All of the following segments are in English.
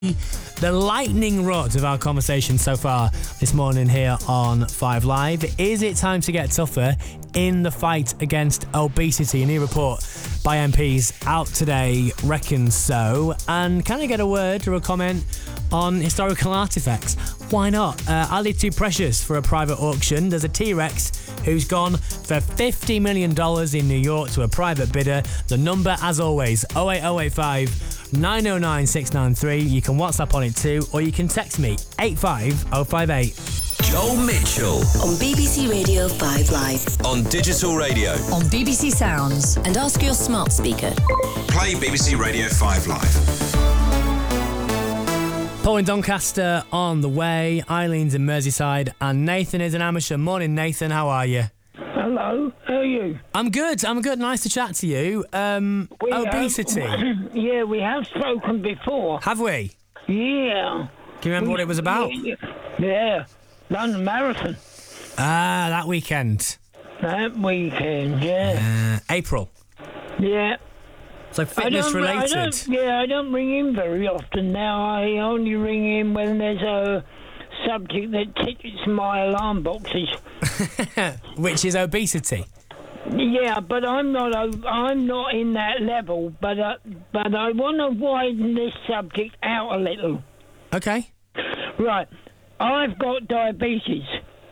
The lightning rod of our conversation so far this morning here on 5 Live. Is it time to get tougher in the fight against obesity? A new report by MPs out today reckons so. And can I get a word or a comment on historical artefacts? Why not? Are they too precious for a private auction? There's a T-Rex who's gone for $50 million in New York to a private bidder. The number, as always, 08085 909 693. You can WhatsApp on it too, or you can text me 85058. Joel Mitchell on BBC Radio 5 Live, on digital radio, on BBC Sounds, and ask your smart speaker. Play BBC Radio 5 Live. Paul in Doncaster on the way, Eileen's in Merseyside, and Nathan is in Amersham. Morning, Nathan. How are you? Hello, how are you? I'm good. Nice to chat to you. Obesity. Yeah, we have spoken before. Have we? Yeah. Can you remember what it was about? Yeah, London Marathon. Ah, that weekend. That weekend, yeah. April. Yeah. So fitness related. I don't ring in very often now. I only ring in when there's a subject that tickets my alarm boxes. Which is obesity. Yeah, but I'm not in that level. But I want to widen this subject out a little. Okay. Right. I've got diabetes.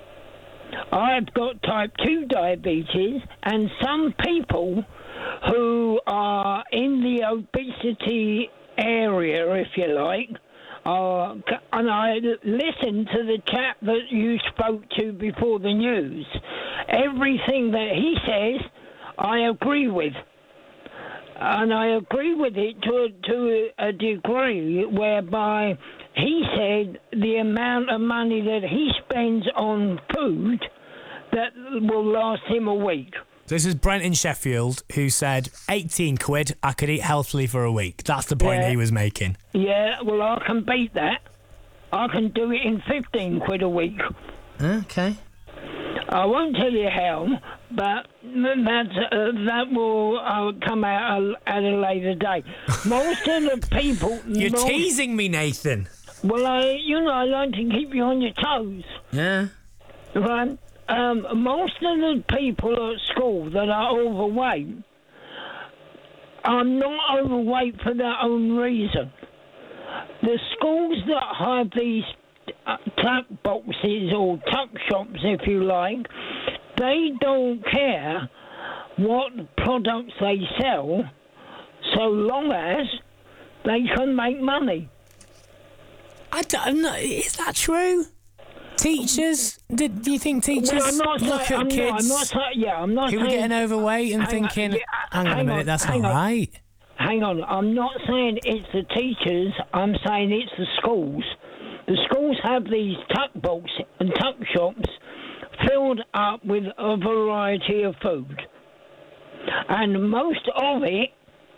I've got type 2 diabetes, and some people who are in the obesity area, if you like, and I listened to the chap that you spoke to before the news. Everything that he says, I agree with. And I agree with it to a degree whereby he said the amount of money that he spends on food that will last him a week. This is Brent in Sheffield who said 18 quid, I could eat healthily for a week. That's the point he was making. Yeah, well, I can beat that. I can do it in 15 quid a week. Okay. I won't tell you how, but that will come out at a later date. Most of the people... You're teasing me, Nathan. Well, I like to keep you on your toes. Yeah. Right? Most of the people at school that are overweight are not overweight for their own reason. The schools that have these tuck boxes or tuck shops, if you like, they don't care what products they sell so long as they can make money. I don't know. Is that true? Teachers? Do you think teachers look at kids I'm not who are getting overweight and thinking, hang on a minute, that's not right? Hang on, I'm not saying it's the teachers, I'm saying it's the schools. The schools have these tuck boxes and tuck shops filled up with a variety of food. And most of it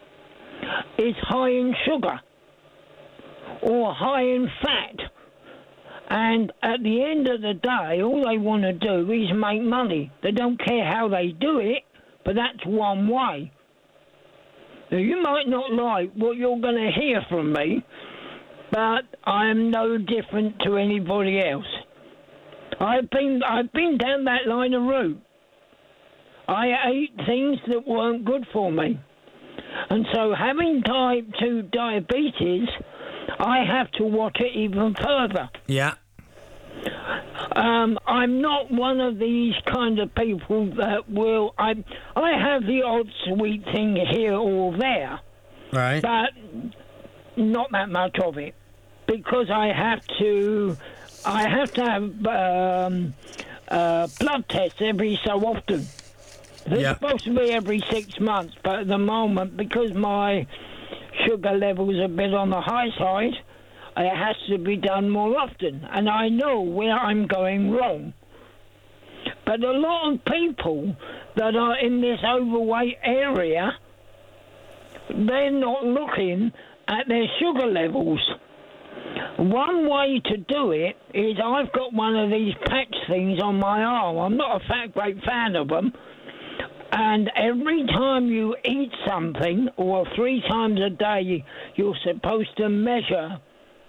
is high in sugar or high in fat. And at the end of the day, all they want to do is make money. They don't care how they do it, but that's one way. Now, you might not like what you're going to hear from me, but I am no different to anybody else. I've been down that line of route. I ate things that weren't good for me. And so having type 2 diabetes, I have to watch it even further. Yeah. I'm not one of these kind of people that will... I have the odd sweet thing here or there. Right. But not that much of it. Because I have to have blood tests every so often. They're supposed to be every 6 months, but at the moment, because my sugar level's a bit on the high side, it has to be done more often. And I know where I'm going wrong. But a lot of people that are in this overweight area, they're not looking at their sugar levels. One way to do it is I've got one of these patch things on my arm. I'm not a great fan of them. And every time you eat something, or 3 times a day, you're supposed to measure